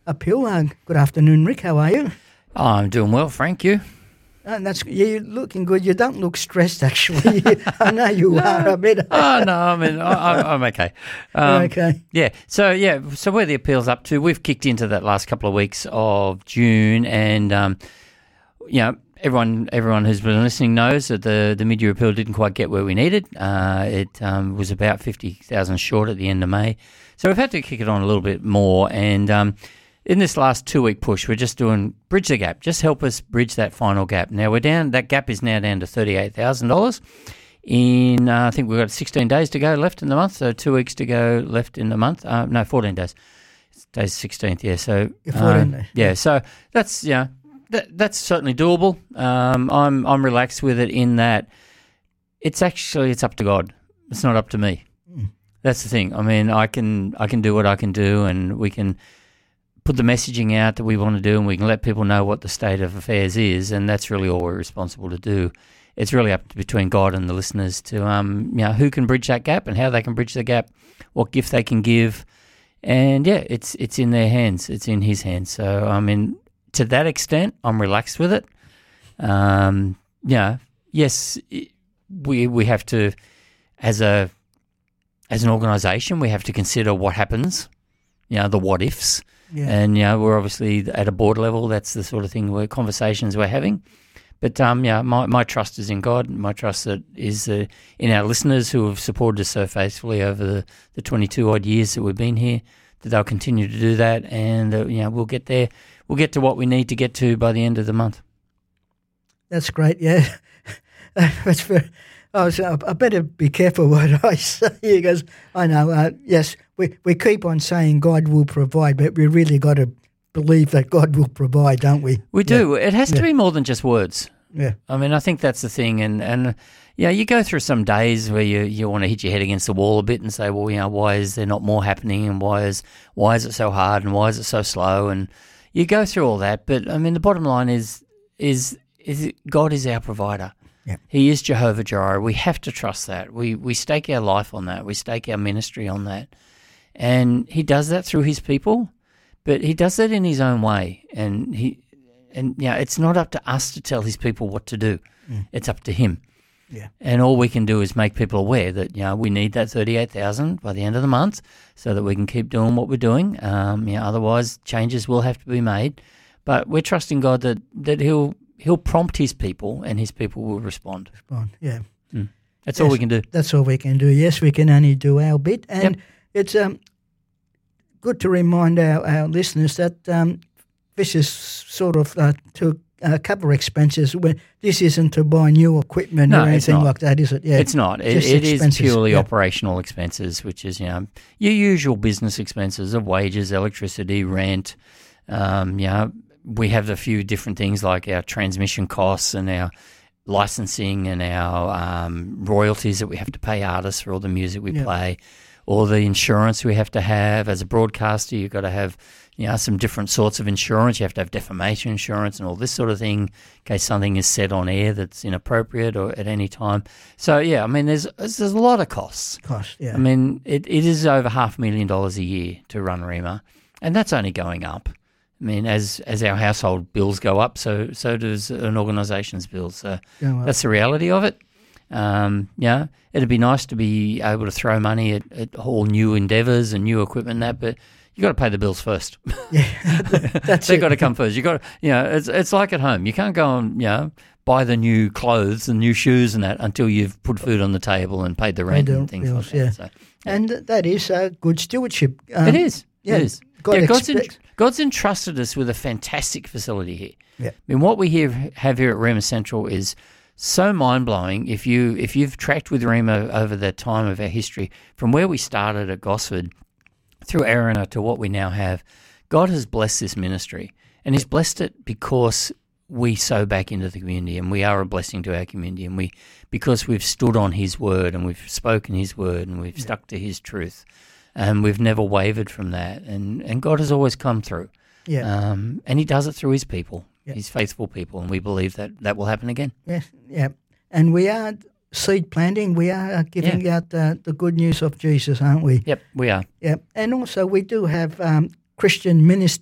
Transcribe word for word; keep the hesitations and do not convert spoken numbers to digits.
appeal. Uh, good afternoon, Rick. How are you? Oh, I'm doing well, Frank. You? Uh, that's yeah, you're looking good. You don't look stressed, actually. I know you no. are a bit. oh no, I mean I, I'm okay. Um, okay. Yeah. So yeah. So where the appeal's up to, we've kicked into that last couple of weeks of June, and um, you know, everyone everyone who's been listening knows that the the mid-year appeal didn't quite get where we needed. Uh, it um, was about fifty thousand short at the end of May, so we've had to kick it on a little bit more. And um, in this last two-week push, we're just doing bridge the gap. Just help us bridge that final gap. Now we're down. That gap is now down to thirty-eight thousand dollars. In uh, I think we've got sixteen days to go left in the month, so two weeks to go left in the month. Uh, no, fourteen days. Today's sixteenth. Yeah. So fourteen uh, days. Yeah. So that's yeah. You know, that that's certainly doable. Um, I'm I'm relaxed with it in that it's actually it's up to God. It's not up to me. Mm. That's the thing. I mean, I can I can do what I can do, and we can put the messaging out that we want to do, and we can let people know what the state of affairs is, and that's really all we're responsible to do. It's really up to between God and the listeners to um you know who can bridge that gap and how they can bridge the gap, what gift they can give, and yeah, it's it's in their hands. It's in His hands. So I mean, to that extent, I'm relaxed with it. Um, yeah, yes, we we have to, as a as an organisation, we have to consider what happens. You know, the what ifs. Yeah. And, you know, we're obviously at a board level. That's the sort of thing where conversations we're having. But, um, yeah, my, my trust is in God. My trust that is uh, in our listeners who have supported us so faithfully over the, the twenty-two odd years that we've been here, that they'll continue to do that. And, uh, you know, we'll get there. We'll get to what we need to get to by the end of the month. That's great, yeah. That's very... Oh, so I better be careful what I say because I know, uh, yes, we, we keep on saying God will provide, but we really got to believe that God will provide, don't we? We do. Yeah. It has to yeah. be more than just words. Yeah. I mean, I think that's the thing. And, and yeah, you go through some days where you, you want to hit your head against the wall a bit and say, well, you know, why is there not more happening, and why is why is it so hard, and why is it so slow? And you go through all that. But, I mean, the bottom line is is is God is our provider. Yep. He is Jehovah Jireh. We have to trust that. We we stake our life on that. We stake our ministry on that. And He does that through His people, but He does that in His own way. And he and yeah, it's not up to us to tell His people what to do. Mm. It's up to Him. Yeah. And all we can do is make people aware that, you know, we need that thirty-eight thousand by the end of the month so that we can keep doing what we're doing. Um, you know, otherwise changes will have to be made. But we're trusting God that, that He'll He'll prompt His people, and His people will respond. Respond, yeah. Mm. That's yes, all we can do. That's all we can do. Yes, we can only do our bit. And yep. it's um, good to remind our, our listeners that um, this is sort of uh, to uh, cover expenses. When this isn't to buy new equipment no, or anything like that, is it? Yeah, it's not. It, it is purely yeah. operational expenses, which is, you know, your usual business expenses of wages, electricity, rent, um, you know, we have a few different things like our transmission costs and our licensing and our um, royalties that we have to pay artists for all the music we yeah. play, or the insurance we have to have. As a broadcaster, you've got to have, you know, some different sorts of insurance. You have to have defamation insurance and all this sort of thing in case something is said on air that's inappropriate or at any time. So, yeah, I mean, there's there's a lot of costs. Costs, yeah. I mean, it, it is over half a million dollars a year to run REMA, and that's only going up. I mean, as as our household bills go up, so so does an organisation's bills. So that's the reality of it. Um, yeah, it'd be nice to be able to throw money at, at all new endeavours and new equipment and that, but you got to pay the bills first. Yeah, that's They've got to come first. You got to, you know, it's it's like at home. You can't go and, you know, buy the new clothes and new shoes and that until you've put food on the table and paid the rent and things bills, like that. Yeah. So, yeah. And that is uh, good stewardship. Um, it is. Yeah, it is. God yeah, God's, expect- en- God's entrusted us with a fantastic facility here. Yeah. I mean, what we here, have here at REMA Central is so mind-blowing. If, you, if you've tracked with REMA over the time of our history, from where we started at Gosford through Erina to what we now have, God has blessed this ministry. And He's blessed it because we sow back into the community, and we are a blessing to our community, and we because we've stood on His word and we've spoken His word and we've yeah. stuck to His truth. And we've never wavered from that. And, and God has always come through. Yeah. Um, and He does it through His people, yeah. His faithful people. And we believe that that will happen again. Yes, yeah. And we are seed planting. We are giving yeah. out uh, the good news of Jesus, aren't we? Yep, we are. Yep. And also we do have um, Christian ministry